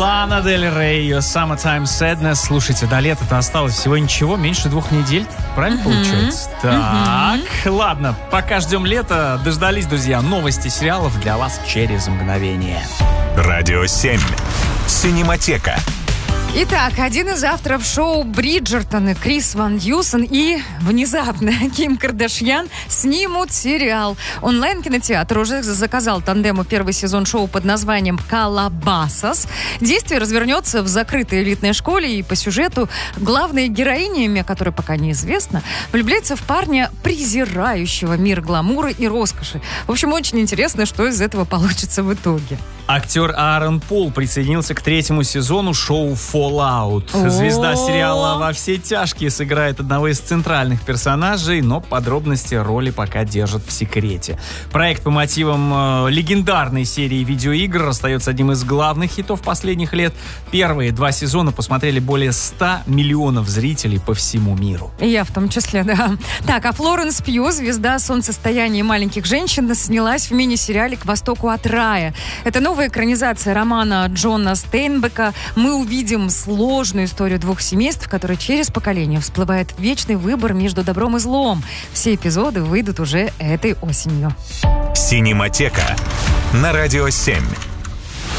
Лана Дель Рей, ее Summertime Sadness. Слушайте, до лета-то осталось всего ничего, меньше 2 недель. Правильно получается? Так, ладно, пока ждем лета, дождались, друзья, новости сериалов для вас через мгновение. Радио 7. Синематека. Итак, один из авторов шоу «Бриджертоны» Крис Ван Дьюсен и внезапно Ким Кардашьян снимут сериал. Онлайн-кинотеатр уже заказал тандему первый сезон шоу под названием «Калабасас». Действие развернется в закрытой элитной школе, и по сюжету главная героиня, имя которой пока неизвестно, влюбляется в парня, презирающего мир гламура и роскоши. В общем, очень интересно, что из этого получится в итоге. Актер Аарон Пол присоединился к 3-му сезону шоу Fallout. Звезда сериала «Во все тяжкие» сыграет одного из центральных персонажей, но подробности роли пока держат в секрете. Проект по мотивам легендарной серии видеоигр остается одним из главных хитов последних лет. Первые 2 сезона посмотрели более 100 миллионов зрителей по всему миру. Я в том числе, да. Так, а Флоренс Пью, звезда «Солнцестояния маленьких женщин», снялась в мини-сериале «К востоку от рая». Это новая экранизация романа Джона Стейнбека. Мы увидим сложную историю 2 семейств, в которой через поколение всплывает вечный выбор между добром и злом. Все эпизоды выйдут уже этой осенью. Синематека на Радио 7.